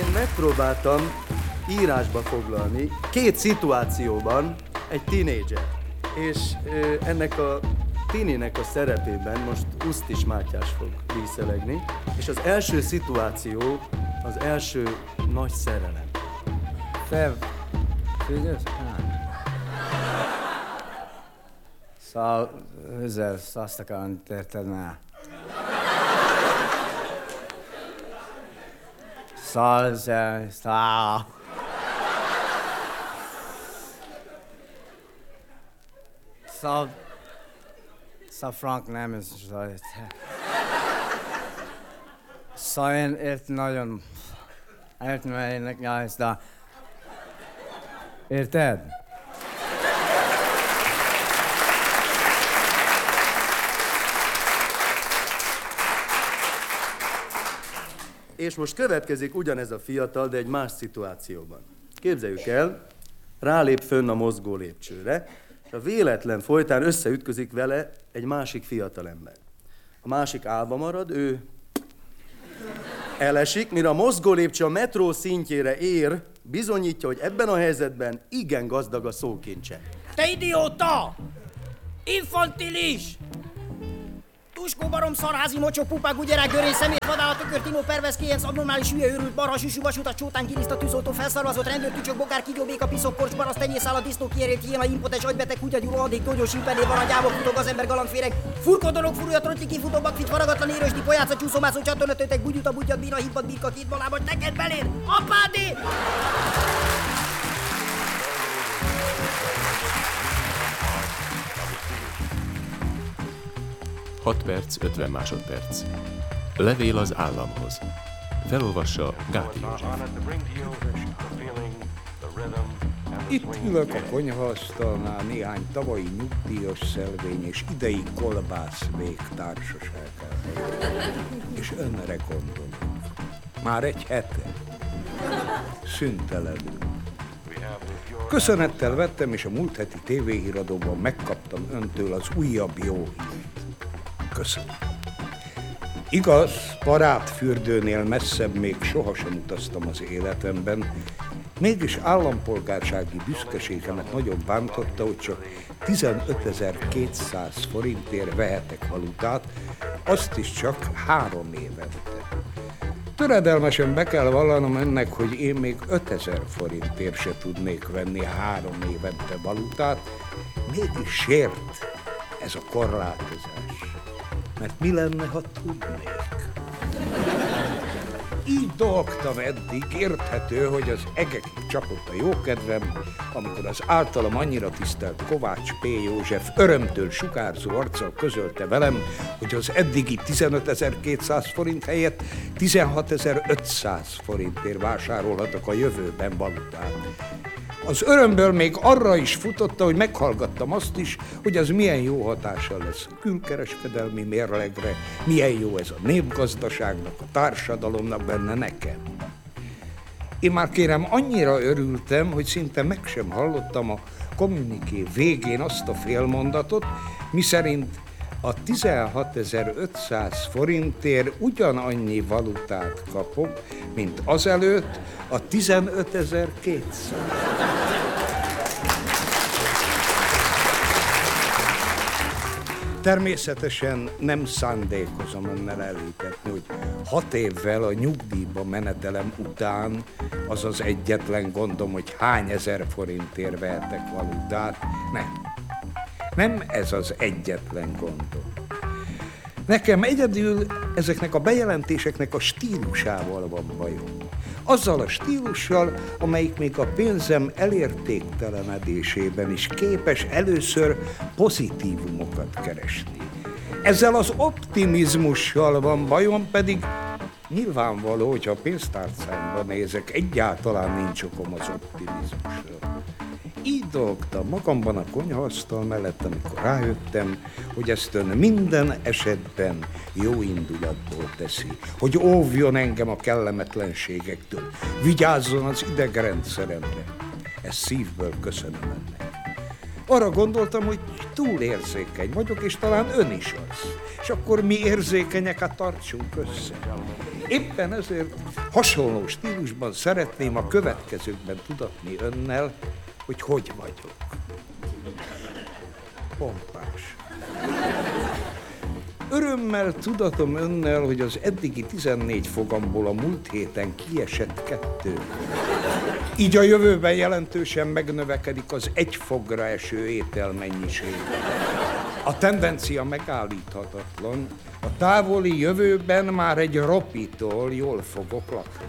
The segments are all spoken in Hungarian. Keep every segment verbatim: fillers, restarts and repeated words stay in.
én megpróbáltam írásba foglalni két szituációban egy tínédzser. És ö, ennek a tininek a szerepében most Usztis Mátyás fog díszelegni, és az első szituáció az első nagy szerelem. Te figyelsz? Szóval, ezzel azt akarom, érted már. Szóval, ezzel, szóval... Szóval... Szóval Frank nem, ez... Szóval én ért nagyon... Értem, mert én nekem ezt a... Érted? És most következik ugyanez a fiatal, de egy más szituációban. Képzeljük el, rálép fönn a mozgó lépcsőre, és a véletlen folytán összeütközik vele egy másik fiatalember. A másik álba marad, ő elesik, mire a mozgó lépcső a metró szintjére ér, bizonyítja, hogy ebben a helyzetben igen gazdag a szókincse. Te idióta! Infantilis! Tuskó barom szarházi mocsok pupák ugyerák görény szemét vadállat ökörtinó perveszki ilyen abnormális hülye őrült barha süsű vasutat csótán kiriszt a tűzoltó felszarvazott rendőr tücsök bogár kígyó béka piszok korcs paraszt tenyészál a disznó kiérét hiéna impotens agybeteg kutyagyú rohadék togyós impené van a gyávok futog az ember galambféreg furkodorok furulja trottyi kifutó bakfit faragatlan érősdi pojáca csúszómászó csatornatőtek bugyuta bugyat bína hibbat birka két balábat neked beléd apádé! hat perc, ötven másodperc. Levél az államhoz. Felolvassa Gáti József. Itt ülök a konyhaasztalnál néhány tavalyi nyugdíjas szelvény és idei kolbász végtársaságával. És önre gondolok. Már egy hete. Szüntelenül. Köszönettel vettem, és a múlt heti tévéhíradóban megkaptam öntől az újabb jó hírt. Köszönöm. Igaz, parádfürdőnél messzebb még sohasem utaztam az életemben, mégis állampolgársági büszkeségemet nagyon bántotta, hogy csak tizenötezer-kétszáz forintért vehetek valutát, azt is csak három évente. Töredelmesen be kell vallanom önnek, hogy én még ötezer forintért se tudnék venni három évente valutát, mégis sért ez a korlátozás. Mert mi lenne, ha tudnék? Így dolgtam eddig, érthető, hogy az egekig csapott a jókedvem, amikor az általam annyira tisztelt Kovács P. József örömtől sugárzó arccal közölte velem, hogy az eddigi tizenötezer-kétszáz forint helyett tizenhatezer-ötszáz forintért vásárolhatok a jövőben valutát. Az örömből még arra is futotta, hogy meghallgattam azt is, hogy az milyen jó hatással lesz a külkereskedelmi mérlegre, milyen jó ez a népgazdaságnak, a társadalomnak, benne nekem. Én már kérem annyira örültem, hogy szinte meg sem hallottam a kommuniké végén azt a félmondatot, miszerint a tizenhatezer-ötszáz forintért ugyanannyi valutát kapok, mint azelőtt a tizenötezer-kétszáz. Természetesen nem szándékozom önnel elhitetni, hogy hat évvel a nyugdíjba menetelem után az az egyetlen gondom, hogy hány ezer forintért vehetek valutát. Nem. Nem ez az egyetlen gondom. Nekem egyedül ezeknek a bejelentéseknek a stílusával van bajom. Azzal a stílussal, amelyik még a pénzem elértéktelenedésében is képes először pozitívumokat keresni. Ezzel az optimizmussal van bajom, pedig nyilvánvaló, hogy ha a pénztárcámba nézek, egyáltalán nincs okom az optimizmusra. Így dolgtam magamban a konyhaasztal mellett, amikor rájöttem, hogy ezt ön minden esetben jó indulatból teszi, hogy óvjon engem a kellemetlenségektől, vigyázzon az idegrendszeremre. Ezt szívből köszönöm önnek. Arra gondoltam, hogy túl érzékeny vagyok, és talán ön is az. És akkor mi érzékenyeket tartsunk össze. Éppen ezért hasonló stílusban szeretném a következőkben tudatni önnel, hogy hogy vagyok. Pompás. Örömmel tudatom önnel, hogy az eddigi tizennégy fogamból a múlt héten kiesett kettő. Így a jövőben jelentősen megnövekedik az egy fogra eső ételmennyiség. A tendencia megállíthatatlan. A távoli jövőben már egy ropitól jól fogok lakni.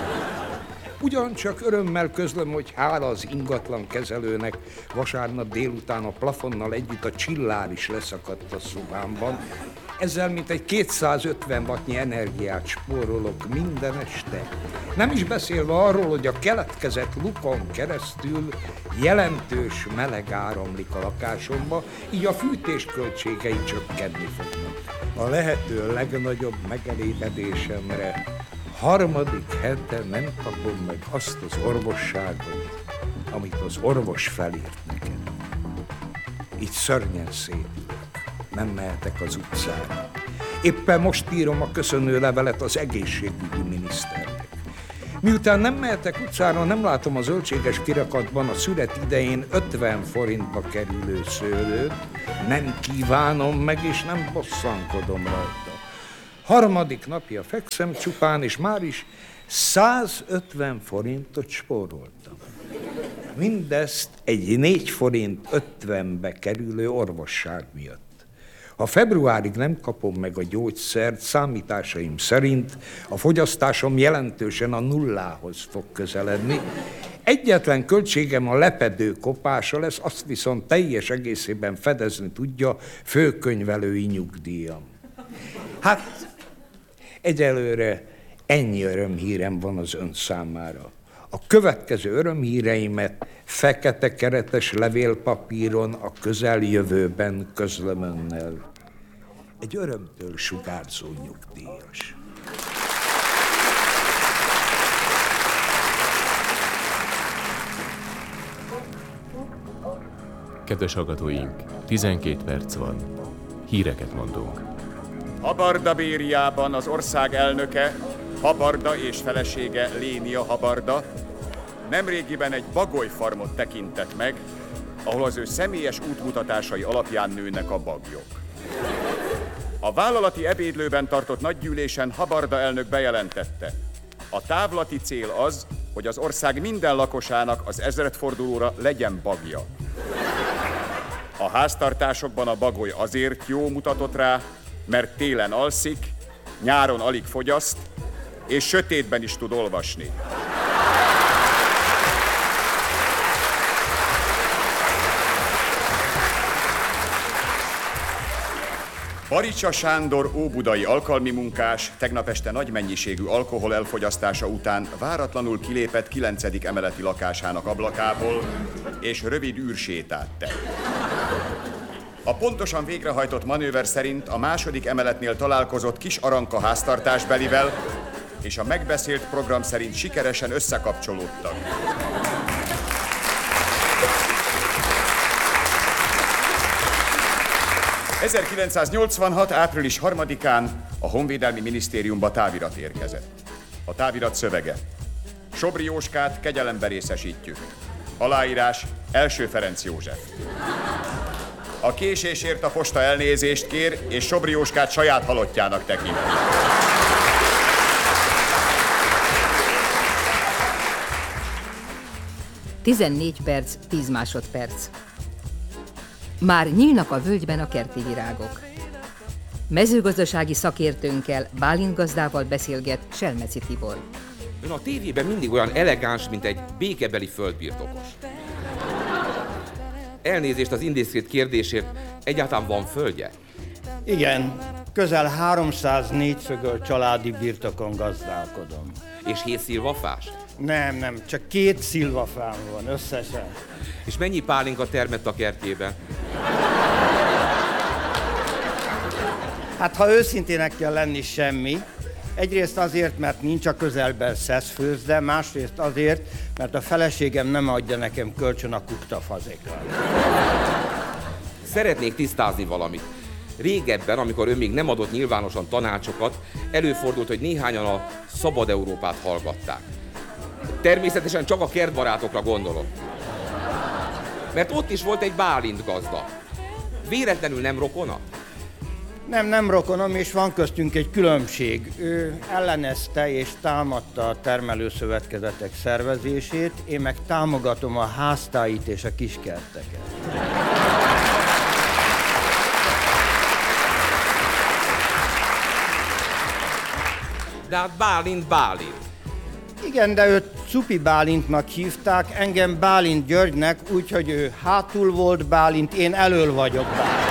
Ugyancsak örömmel közlöm, hogy hála az ingatlan kezelőnek vasárnap délután a plafonnal együtt a csillár is leszakadt a szobámban. Ezzel mintegy kétszázötven wattnyi energiát spórolok minden este. Nem is beszélve arról, hogy a keletkezett lukon keresztül jelentős meleg áramlik a lakásomba, így a fűtés költségei csökkenni fognak. A lehető legnagyobb megelégedésemre harmadik hete nem kapom meg azt az orvosságot, amit az orvos felírt nekem. Így szörnyen szédülök. Nem mehetek az utcára. Éppen most írom a köszönő levelet az egészségügyi miniszternek. Miután nem mehetek utcára, nem látom a zöldséges kirakatban a szület idején ötven forintba kerülő szőlőt, nem kívánom meg, és nem bosszankodom rajta. Harmadik napja fekszem csupán, és már is százötven forintot spóroltam. Mindezt egy négy forint ötvenbe kerülő orvosság miatt. Ha februárig nem kapom meg a gyógyszert, számításaim szerint a fogyasztásom jelentősen a nullához fog közeledni. Egyetlen költségem a lepedő kopása lesz, azt viszont teljes egészében fedezni tudja főkönyvelői nyugdíjam. Hát, egyelőre ennyi örömhírem van az ön számára. A következő örömhíreimet fekete keretes levélpapíron a közeljövőben közlöm önnel. Egy örömtől sugárzó nyugdíjas. Kedves hallgatóink, tizenkét perc van. Híreket mondunk. Habarda Bériában az ország elnöke, Habarda és felesége Lénia Habarda nemrégiben egy bagolyfarmot tekintett meg, ahol az ő személyes útmutatásai alapján nőnek a bagyok. A vállalati ebédlőben tartott nagygyűlésen Habarda elnök bejelentette, a távlati cél az, hogy az ország minden lakosának az ezredfordulóra legyen bagja. A háztartásokban a bagoly azért jó, mutatott rá, mert télen alszik, nyáron alig fogyaszt, és sötétben is tud olvasni. Baricsa Sándor óbudai alkalmi munkás tegnap este nagy mennyiségű alkohol elfogyasztása után váratlanul kilépett kilencedik emeleti lakásának ablakából, és rövid űrsétát tett. A pontosan végrehajtott manőver szerint a második emeletnél találkozott kis Aranka háztartásbelivel, és a megbeszélt program szerint sikeresen összekapcsolódtak. ezerkilencszáznyolcvanhat. április harmadikán a Honvédelmi Minisztériumba távirat érkezett. A távirat szövege: Sobri Jóskát kegyelembe részesítjük. Aláírás: Első Ferenc József. A késésért a posta elnézést kér, és Sobri Jóskát saját halottjának tekinti. tizennégy perc, tíz másodperc. Már nyílnak a völgyben a kerti virágok. Mezőgazdasági szakértőnkkel, Bálint gazdával beszélget Selmeci Tibor. Ön a tévében mindig olyan elegáns, mint egy békebeli földbirtokos. Elnézést az indiszkrét kérdésért, egyáltalán van földje? Igen, közel háromszáznégy szögöl családi birtokon gazdálkodom. És hét szilvafás? Nem, nem, csak két szilvafám van összesen. És mennyi pálinka termett a kertjében? Hát ha őszintének kell lenni, semmi. Egyrészt azért, mert nincs a közelben szeszfőzde, másrészt azért, mert a feleségem nem adja nekem kölcsön a kuktafazékat. Szeretnék tisztázni valamit. Régebben, amikor ő még nem adott nyilvánosan tanácsokat, előfordult, hogy néhányan a Szabad Európát hallgatták. Természetesen csak a kertbarátokra gondolok. Mert ott is volt egy Bálint gazda. Véletlenül nem rokona? Nem, nem rokonom, és van köztünk egy különbség. Ő ellenezte és támadta a termelőszövetkezetek szervezését, én meg támogatom a háztáit és a kiskerteket. De hát Bálint Bálint. Igen, de őt Cupi Bálintnak hívták, engem Bálint Györgynek, úgyhogy ő hátul volt Bálint, én elől vagyok Bálint.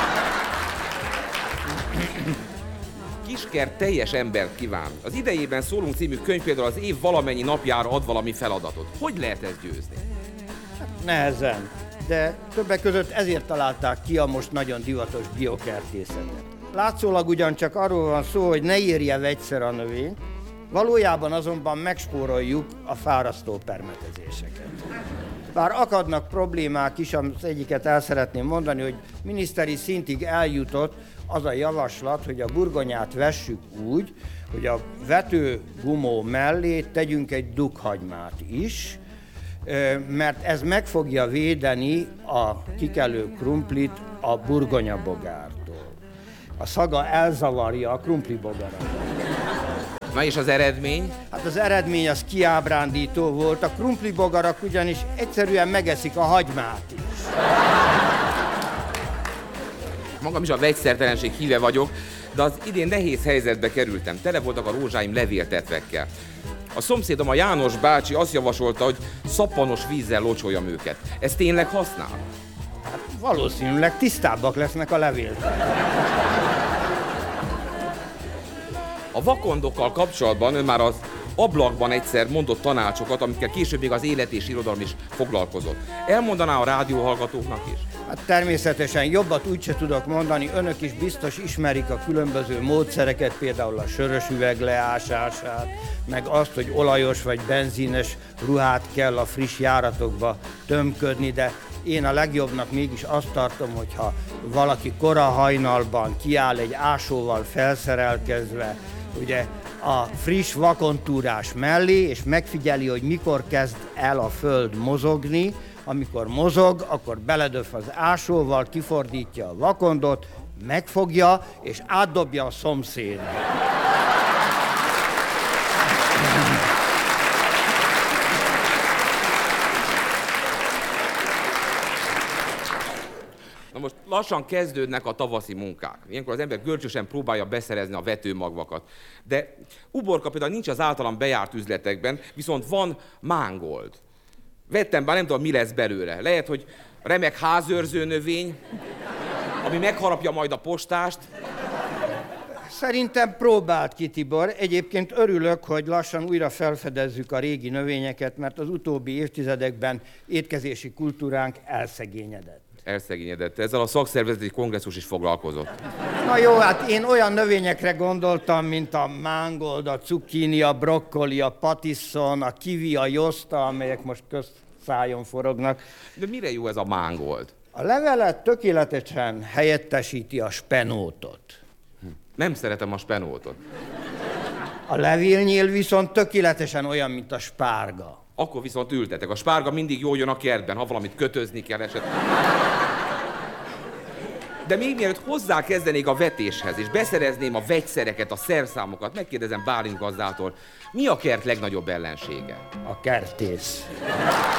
Kiskert teljes embert kíván. Az Idejében szólunk című könyv például az év valamennyi napjára ad valami feladatot. Hogy lehet ezt győzni? Nehezen, de többek között ezért találták ki a most nagyon divatos biokertészetet. Látszólag ugyancsak arról van szó, hogy ne érje vegyszer a növényt, valójában azonban megspóroljuk a fárasztó permetezéseket. Bár akadnak problémák is, az egyiket el szeretném mondani, hogy miniszteri szintig eljutott az a javaslat, hogy a burgonyát vessük úgy, hogy a vetőgumó mellé tegyünk egy dukhagymát is, mert ez meg fogja védeni a kikelő krumplit a burgonyabogártól. A szaga elzavarja a krumplibogarat. Na és az eredmény? Hát az eredmény az kiábrándító volt, a krumplibogarak ugyanis egyszerűen megeszik a hagymát is. Magam is a vegyszertelenség híve vagyok, de az idén nehéz helyzetbe kerültem. Tele voltak a rózsáim levéltetvekkel. A szomszédom, a János bácsi azt javasolta, hogy szappanos vízzel locsoljam őket. Ez tényleg használ? Hát valószínűleg tisztábbak lesznek a levéltetvek. A vakondokkal kapcsolatban ön már az ablakban egyszer mondott tanácsokat, amikkel később még az Élet és Irodalom is foglalkozott. Elmondaná a rádióhallgatóknak is? Hát természetesen jobbat úgyse tudok mondani, önök is biztos ismerik a különböző módszereket, például a sörös üveg leásását, meg azt, hogy olajos vagy benzínes ruhát kell a friss járatokba tömködni, de én a legjobbnak mégis azt tartom, hogyha valaki kora hajnalban kiáll egy ásóval felszerelkezve, ugye a friss vakontúrás mellé, és megfigyeli, hogy mikor kezd el a föld mozogni. Amikor mozog, akkor beledöf az ásóval, kifordítja a vakondot, megfogja, és átdobja a szomszédba. Na most lassan kezdődnek a tavaszi munkák. Ilyenkor az ember görcsösen próbálja beszerezni a vetőmagvakat. De uborka például nincs az általam bejárt üzletekben, viszont van mángold. Vettem, bár nem tudom, mi lesz belőle. Lehet, hogy remek házőrző növény, ami megharapja majd a postást. Szerintem próbált ki, Tibor. Egyébként örülök, hogy lassan újra felfedezzük a régi növényeket, mert az utóbbi évtizedekben étkezési kultúránk elszegényedett. Elszegényedett. Ezzel a szakszervezeti kongresszus is foglalkozott. Na jó, hát én olyan növényekre gondoltam, mint a mángold, a cukkini, a brokkoli, a patiszon, a kiwi, a joszta, amelyek most közszájon forognak. De mire jó ez a mángold? A levelet tökéletesen helyettesíti a spenótot. Nem szeretem a spenótot. A levélnyél viszont tökéletesen olyan, mint a spárga. Akkor viszont ültetek. A spárga mindig jól jön a kertben, ha valamit kötözni kell esetleg. De még mielőtt hozzákezdenék a vetéshez, és beszerezném a vegyszereket, a szerszámokat, megkérdezem Bálint gazdától, mi a kert legnagyobb ellensége? A kertész.